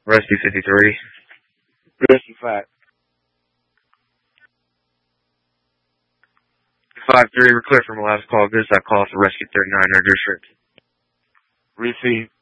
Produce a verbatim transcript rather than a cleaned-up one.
Rescue fifty-three. Rescue five. five three, we're clear from the last call. This is that call for Rescue thirty-nine in our district. Receive.